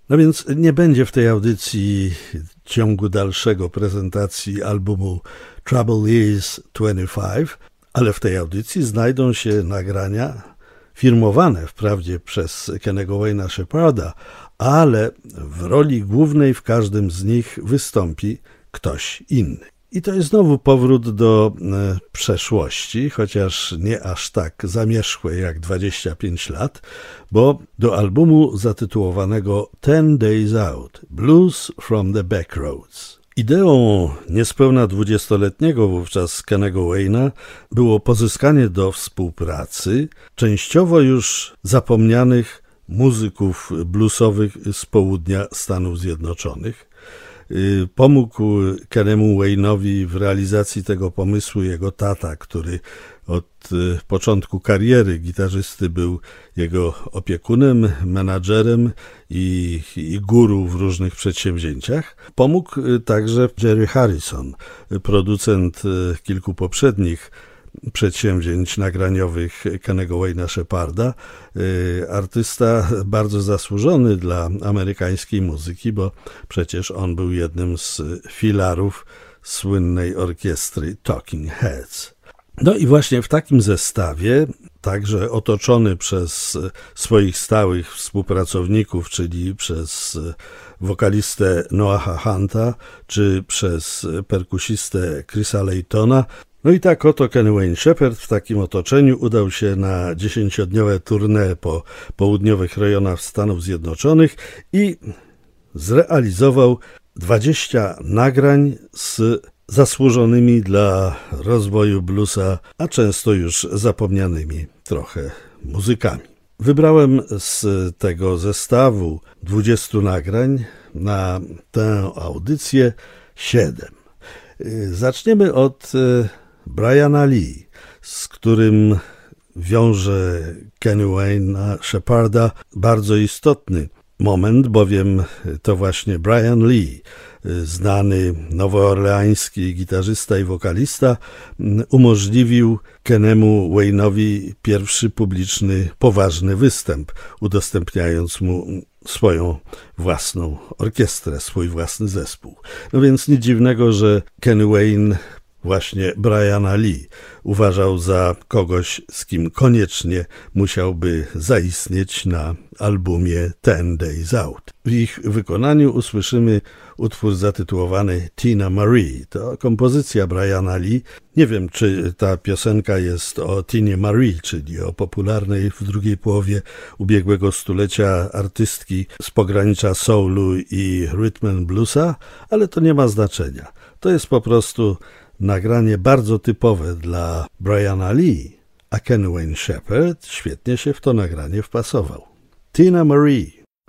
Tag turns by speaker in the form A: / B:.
A: No więc nie będzie w tej audycji ciągu dalszego prezentacji albumu Trouble Is 25, ale w tej audycji znajdą się nagrania firmowane wprawdzie przez Kennego Wayne'a Shepharda, ale w roli głównej w każdym z nich wystąpi ktoś inny. I to jest znowu powrót do przeszłości, chociaż nie aż tak zamierzchłej jak 25 lat, bo do albumu zatytułowanego 10 Days Out – Blues from the Backroads. Ideą niespełna 20-letniego wówczas Kennego Wayne'a było pozyskanie do współpracy częściowo już zapomnianych muzyków bluesowych z południa Stanów Zjednoczonych. Pomógł Kennemu Wayne'owi w realizacji tego pomysłu jego tata, który od początku kariery gitarzysty był jego opiekunem, menadżerem i guru w różnych przedsięwzięciach. Pomógł także Jerry Harrison, producent kilku poprzednich przedsięwzięć nagraniowych Kennego Wayne'a Shepharda, artysta bardzo zasłużony dla amerykańskiej muzyki, bo przecież on był jednym z filarów słynnej orkiestry Talking Heads. No i właśnie w takim zestawie, także otoczony przez swoich stałych współpracowników, czyli przez wokalistę Noaha Hunta, czy przez perkusistę Chrisa Laytona. No i tak oto Kenny Wayne Shepherd w takim otoczeniu udał się na 10-dniowe tournée po południowych rejonach Stanów Zjednoczonych i zrealizował 20 nagrań z zasłużonymi dla rozwoju bluesa, a często już zapomnianymi trochę muzykami. Wybrałem z tego zestawu 20 nagrań na tę audycję 7. Zaczniemy od Briana Lee, z którym wiąże Kenny Wayne'a Shepharda bardzo istotny moment, bowiem to właśnie Brian Lee, znany nowoorleański gitarzysta i wokalista, umożliwił Kennemu Wayne'owi pierwszy publiczny, poważny występ, udostępniając mu swoją własną orkiestrę, swój własny zespół. No więc nic dziwnego, że Kenny Wayne właśnie Briana Lee uważał za kogoś, z kim koniecznie musiałby zaistnieć na albumie 10 Days Out. W ich wykonaniu usłyszymy utwór zatytułowany Tina Marie. To kompozycja Briana Lee. Nie wiem, czy ta piosenka jest o Tinie Marie, czyli o popularnej w drugiej połowie ubiegłego stulecia artystki z pogranicza soulu i rhythm and bluesa, ale to nie ma znaczenia. To jest po prostu nagranie bardzo typowe dla Briana Lee, a Kenny Wayne Shepherd świetnie się w to nagranie wpasował. Tina Marie.